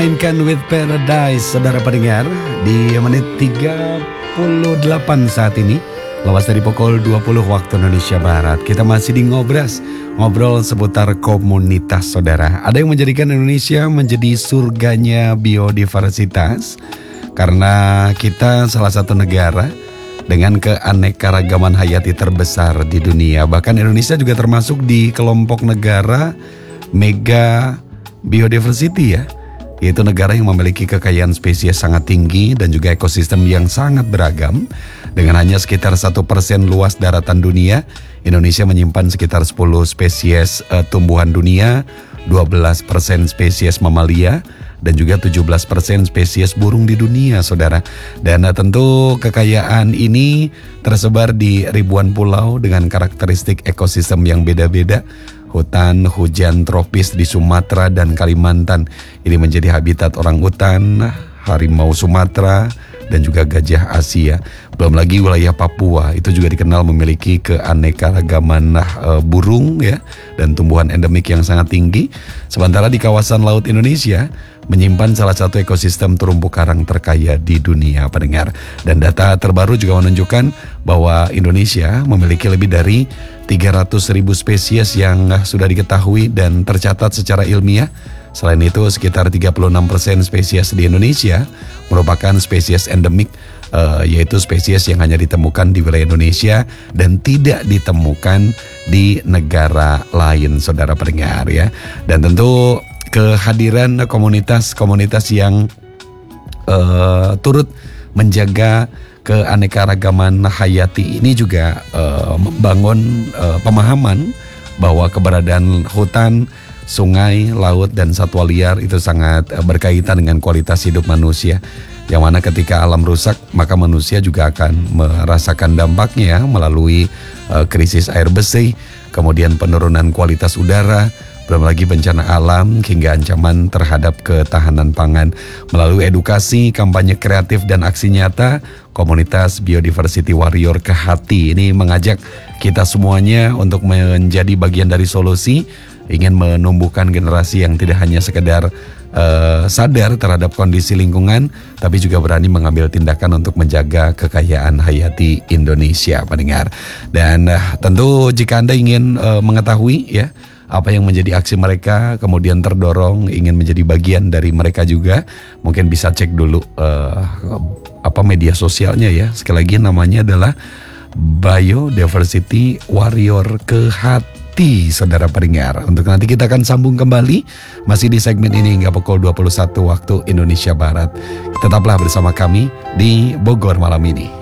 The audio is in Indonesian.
Mainkan with Paradise, saudara pendengar, di menit 38 saat ini, lepas dari pukul 20 waktu Indonesia Barat. Kita masih di Ngobras, ngobrol seputar komunitas, saudara. Ada yang menjadikan Indonesia menjadi surganya biodiversitas, karena kita salah satu negara dengan keanekaragaman hayati terbesar di dunia. Bahkan Indonesia juga termasuk di kelompok negara mega biodiversity ya. Yaitu negara yang memiliki kekayaan spesies sangat tinggi dan juga ekosistem yang sangat beragam. Dengan hanya sekitar 1% luas daratan dunia, Indonesia menyimpan sekitar 10 spesies tumbuhan dunia, 12% spesies mamalia, dan juga 17% spesies burung di dunia, saudara. Dan tentu kekayaan ini tersebar di ribuan pulau dengan karakteristik ekosistem yang beda-beda. Hutan hujan tropis di Sumatera dan Kalimantan ini menjadi habitat orangutan, harimau Sumatera, dan juga gajah Asia. Belum lagi wilayah Papua itu juga dikenal memiliki keanekaragaman burung ya dan tumbuhan endemik yang sangat tinggi. Sementara di kawasan laut Indonesia menyimpan salah satu ekosistem terumbu karang terkaya di dunia, pendengar. Dan data terbaru juga menunjukkan bahwa Indonesia memiliki lebih dari 300.000 spesies yang sudah diketahui dan tercatat secara ilmiah. Selain itu, sekitar 36% spesies di Indonesia merupakan spesies endemik, yaitu spesies yang hanya ditemukan di wilayah Indonesia dan tidak ditemukan di negara lain, saudara pendengar ya. Dan tentu kehadiran komunitas-komunitas yang turut menjaga keanekaragaman hayati ini juga membangun pemahaman bahwa keberadaan hutan, sungai, laut, dan satwa liar itu sangat berkaitan dengan kualitas hidup manusia. Yang mana ketika alam rusak, maka manusia juga akan merasakan dampaknya melalui krisis air bersih, kemudian penurunan kualitas udara, belum lagi bencana alam hingga ancaman terhadap ketahanan pangan. Melalui edukasi, kampanye kreatif, dan aksi nyata, komunitas Biodiversity Warrior Kehati ini mengajak kita semuanya untuk menjadi bagian dari solusi, ingin menumbuhkan generasi yang tidak hanya sekedar sadar terhadap kondisi lingkungan, tapi juga berani mengambil tindakan untuk menjaga kekayaan hayati Indonesia, pendengar. Dan tentu jika Anda ingin mengetahui ya apa yang menjadi aksi mereka, kemudian terdorong ingin menjadi bagian dari mereka juga, mungkin bisa cek dulu media sosialnya ya. Sekali lagi namanya adalah Biodiversity Warrior Kehati, saudara pendengar. Untuk nanti kita akan sambung kembali masih di segmen ini hingga pukul 21 waktu Indonesia Barat. Tetaplah bersama kami di Bogor malam ini.